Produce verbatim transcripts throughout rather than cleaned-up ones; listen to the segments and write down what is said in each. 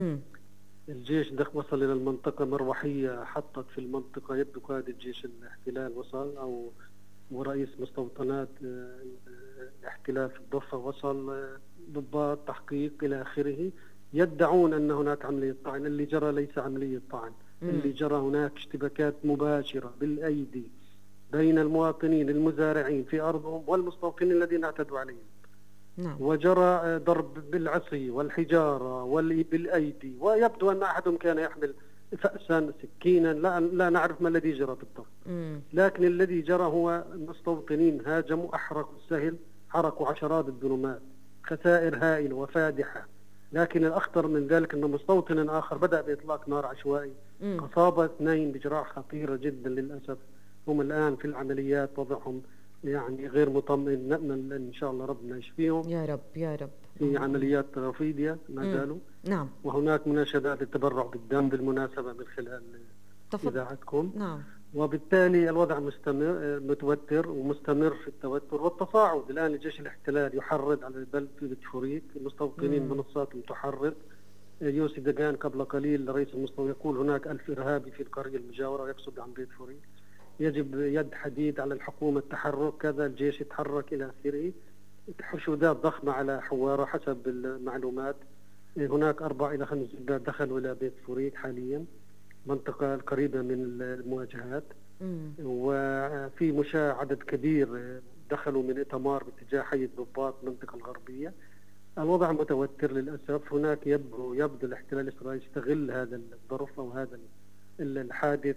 إمم. الجيش دخ وصل إلى المنطقة، مروحية حطت في المنطقة، يبدو قائد جيش الاحتلال وصل، أو ورئيس مستوطنات آه، الاحتلال في الضفة وصل، آه، ضباط تحقيق إلى آخره، يدعون أن هناك عملية طعن. اللي جرى ليس عملية طعن، اللي إمم. جرى هناك اشتباكات مباشرة بالأيدي بين المواطنين المزارعين في أرضهم والمستوطنين الذين اعتدوا عليهم، نعم. وجرى ضرب بالعصي والحجارة وبالأيدي، ويبدو أن أحدهم كان يحمل فأسا سكينا، لا, لا نعرف ما الذي جرى بالضبط. إمم. لكن الذي جرى هو المستوطنين هاجموا، أحرقوا السهل، حرقوا عشرات الدنومات، خسائر هائلة وفادحة. لكن الأخطر من ذلك أن مستوطن آخر بدأ بإطلاق نار عشوائي، إمم. أصاب اثنين بجراح خطيرة جدا للأسف. هم الآن في العمليات، وضعهم يعني غير مطمئن، نأمل إن شاء الله ربنا يشفيهم. يا رب، يا رب. في عمليات رفيدية ما إمم. زالوا. نعم. وهناك مناشدات للتبرع بالدم بالمناسبة من خلال تفض إذاعتكم. نعم. وبالتالي الوضع مستمر، متوتر ومستمر في التوتر والتصاعد. الآن الجيش الاحتلال يحرض على بلدة فوريك، المستوطنين إمم. منصاتهم تحرض. يوسي دقان قبل قليل رئيس المستوى يقول هناك ألف إرهابي في القرية المجاورة، ويقصد عن بيت فوريك. يجب يد حديد على الحكومة التحرك، كذا الجيش يتحرك إلى آخره. حشودات ضخمة على حوارة حسب المعلومات. هناك أربع إلى خمس جدات دخلوا إلى بيت فوريك حاليا، منطقة قريبة من المواجهات. إمم. وفي مشاة عدد كبير دخلوا من إتمار باتجاه حي الضباط المنطقة الغربية. الوضع متوتر للأسف. هناك يبدو يبدو الاحتلال الإسرائيلي يستغل هذا الظرف أو هذا الحادث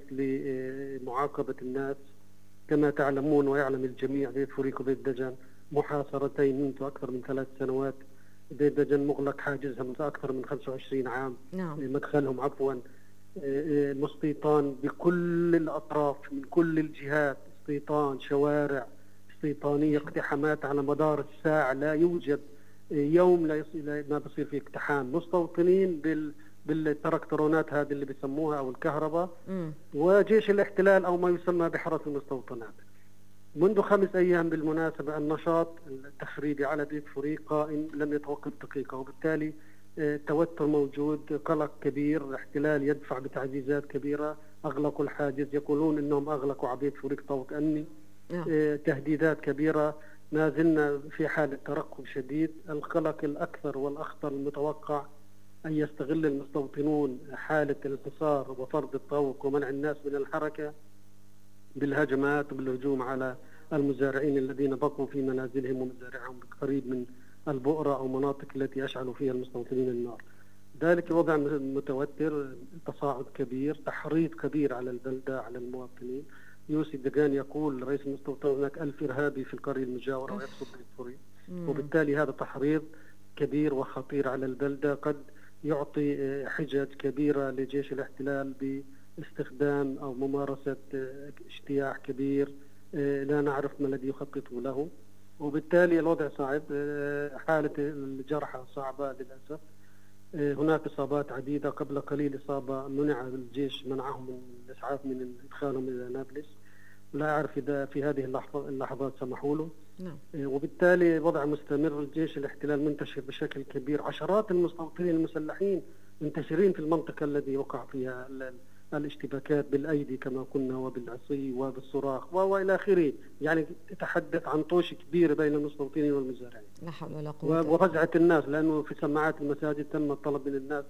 لمعاقبة الناس. كما تعلمون ويعلم الجميع، بيت فوريك وبيت دجن محاصرتين منذ أكثر من ثلاث سنوات. بيت دجن مغلق حاجزها منذ أكثر من خمسة وعشرين عام، نعم. مدخلهم عفوا مستيطان بكل الأطراف من كل الجهات، استيطان، شوارع استيطانية، اقتحامات على مدار الساعة، لا يوجد يوم لا يصير ما بصير فيه اقتحام. مستوطنين بال بالتركترونات هذه اللي بيسموها أو الكهرباء، إمم. وجيش الاحتلال أو ما يسمى بحرس المستوطنات. منذ خمس أيام بالمناسبة النشاط التخريبي على بيت فوريك قائم، لم يتوقف دقيقة، وبالتالي توتر موجود، قلق كبير. الاحتلال يدفع بتعزيزات كبيرة، أغلقوا الحاجز، يقولون أنهم أغلقوا على بيت فوريك طوق أمني. نعم. تهديدات كبيرة. ما زلنا في حالة ترقب شديد. القلق الأكثر والأخطر المتوقع أن يستغل المستوطنون حالة الحصار وفرض الطوق ومنع الناس من الحركة بالهجمات وبالهجوم على المزارعين الذين بقوا في منازلهم ومزارعهم قريب من البؤرة أو مناطق التي أشعلوا فيها المستوطنين النار. ذلك وضع متوتر، تصاعد كبير، تحريض كبير على البلدة، على المواطنين. يوسي دقان يقول رئيس المستوطن هناك ألف إرهابي في القرية المجاورة، ويقصد بيت فوريك. وبالتالي هذا تحريض كبير وخطير على البلدة، قد يعطي حجج كبيرة لجيش الاحتلال باستخدام أو ممارسة اجتياح كبير لا نعرف ما الذي يخطط له. وبالتالي الوضع صعب، حالة الجرحى صعبة للأسف. هناك إصابات عديدة. قبل قليل إصابة منع الجيش منعهم من الإسعاف من إدخالهم إلى نابلس، لا أعرف إذا في هذه اللحظات سمحوا له. نعم. وبالتالي الوضع مستمر. الجيش الاحتلال منتشر بشكل كبير، عشرات المستوطنين المسلحين منتشرين في المنطقة التي وقع فيها الاشتباكات بالأيدي كما قلنا وبالعصي وبالصراخ وإلى آخره. يعني تتحدث عن طوش كبير بين المستوطنين والمزارعين. لا حول ولا قوة. وفزعة الناس، لأنه في سماعات المساجد تم الطلب من الناس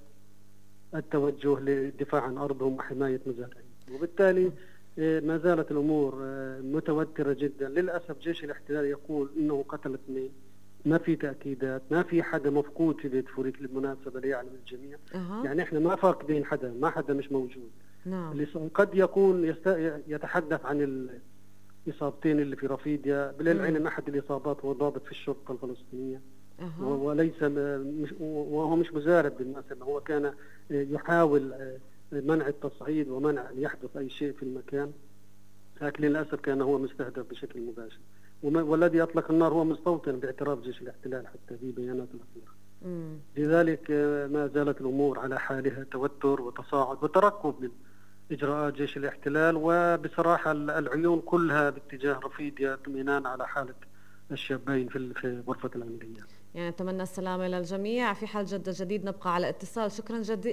التوجه للدفاع عن أرضهم وحماية مزارعين. وبالتالي ما زالت الأمور متوترة جدا. للأسف جيش الاحتلال يقول إنه قتل اثنين، ما في تأكيدات، ما في حدا مفقود في بيت فوريك بالمناسبة ليعلم الجميع. أه. يعني إحنا ما فاقدين حدا، ما حدا مش موجود. نعم. قد يكون يست... يتحدث عن الإصابتين اللي في رفيديا، للعلم أحد الإصابات هو ضابط في الشرطة الفلسطينية. أه. وليس مش... وهو مش مزارب بالمناسبة، هو كان يحاول منع التصعيد ومنع أن يحدث أي شيء في المكان، لكن للأسف كان هو مستهدف بشكل مباشر. والذي أطلق النار هو مستوطن باعتراف جيش الاحتلال حتى في بيانات الأخيرة. لذلك ما زالت الأمور على حالها، توتر وتصاعد وترقب من إجراءات جيش الاحتلال. وبصراحة العيون كلها باتجاه رفيديا اطمئنان على حالة الشابين في غرفة العمليات. يعني نتمنى السلامة للجميع. في حال جد جديد نبقى على اتصال. شكرا جدي